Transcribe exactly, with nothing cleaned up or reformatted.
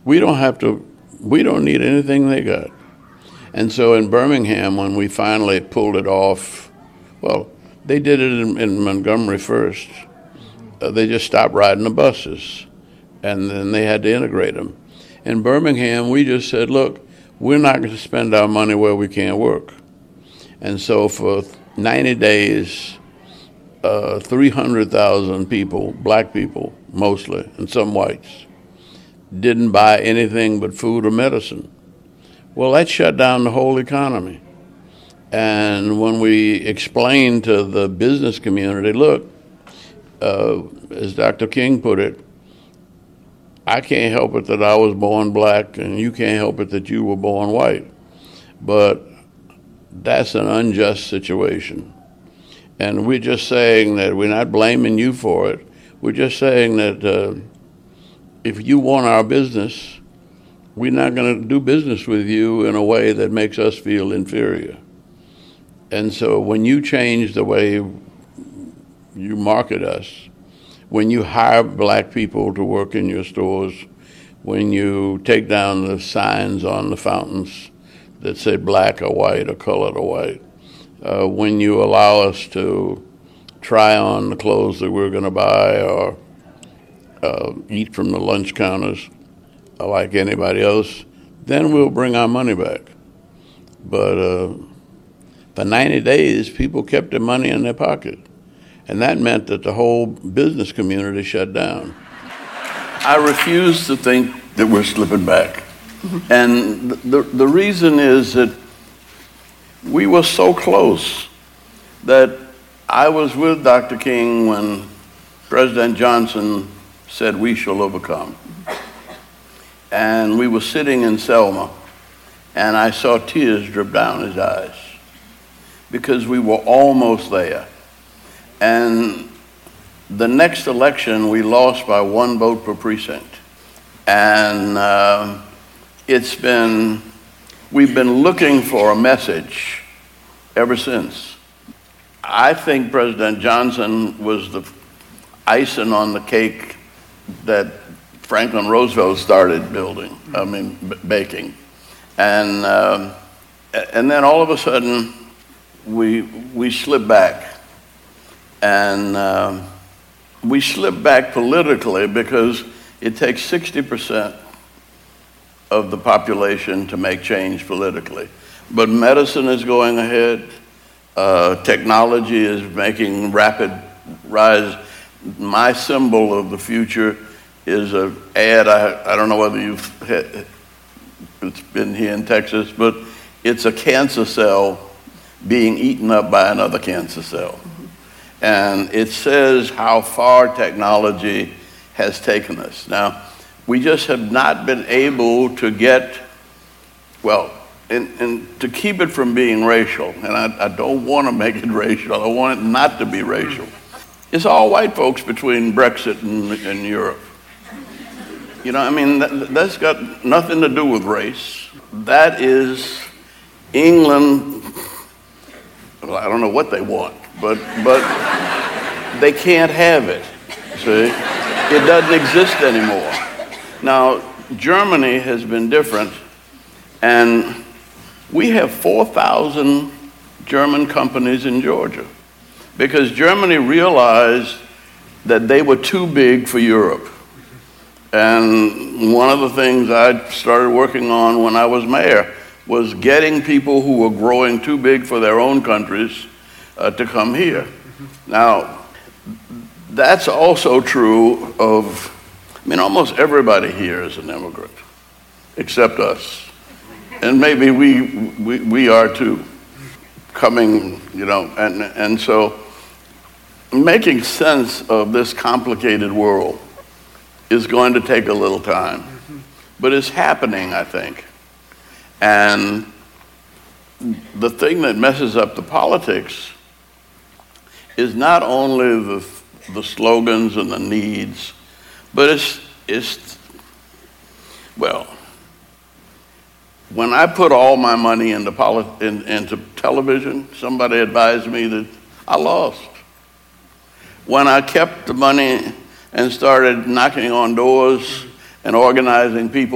We don't have to, we don't need anything they got. And so in Birmingham, when we finally pulled it off, well, they did it in, in Montgomery first. Uh, they just stopped riding the buses, and then they had to integrate them. In Birmingham, we just said, look, we're not going to spend our money where we can't work. And so for ninety days, uh, three hundred thousand people, black people mostly, and some whites, didn't buy anything but food or medicine. Well, that shut down the whole economy. And when we explained to the business community, look, uh, as Doctor King put it, I can't help it that I was born black, and you can't help it that you were born white. But that's an unjust situation. And we're just saying that we're not blaming you for it. We're just saying that uh, if you want our business, we're not going to do business with you in a way that makes us feel inferior. And so when you change the way you market us, when you hire black people to work in your stores, when you take down the signs on the fountains that say black or white or colored or white, uh, when you allow us to try on the clothes that we're going to buy or uh, eat from the lunch counters, like anybody else, then we'll bring our money back. But uh, for ninety days, people kept their money in their pocket. And that meant that the whole business community shut down. I refuse to think that we're slipping back. Mm-hmm. And the, the reason is that we were so close that I was with Doctor King when President Johnson said, "We shall overcome." And we were sitting in Selma, and I saw tears drip down his eyes because we were almost there. And the next election, we lost by one vote per precinct. And uh, it's been, we've been looking for a message ever since. I think President Johnson was the icing on the cake that Franklin Roosevelt started building, I mean, b- baking. And um, and then all of a sudden, we we slipped back. And um, we slipped back politically because it takes sixty percent of the population to make change politically. But medicine is going ahead. Uh, technology is making rapid rise. My symbol of the future is an ad. I, I don't know whether you've had, it's been here in Texas, but it's a cancer cell being eaten up by another cancer cell. And it says how far technology has taken us. Now, we just have not been able to get, well, and, and to keep it from being racial, and I, I don't want to make it racial, I want it not to be racial. It's all white folks between Brexit and, and Europe. You know, I mean, that, that's got nothing to do with race. That is England, well, I don't know what they want, but but they can't have it, see? It doesn't exist anymore. Now, Germany has been different, and we have four thousand German companies in Georgia because Germany realized that they were too big for Europe. And one of the things I started working on when I was mayor was getting people who were growing too big for their own countries uh, to come here. Now, that's also true of, I mean, almost everybody here is an immigrant, except us. And maybe we we, we are too, coming, you know, and, and so making sense of this complicated world is going to take a little time. But it's happening, I think. And the thing that messes up the politics is not only the the slogans and the needs, but it's, it's well, when I put all my money into, polit- in, into television, somebody advised me that I lost. When I kept the money and started knocking on doors and organizing people